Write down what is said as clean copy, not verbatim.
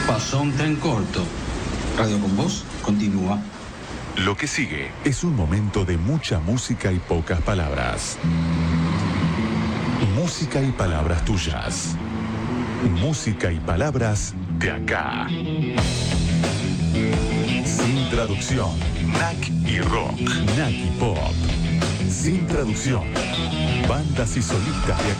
Pasó un tren corto. Radio con Voz continúa. Lo que sigue es un momento de mucha música y pocas palabras. Música y palabras tuyas. Música y palabras de acá. Sin traducción. NAC y rock. NAC y pop. Sin traducción. Bandas y solistas de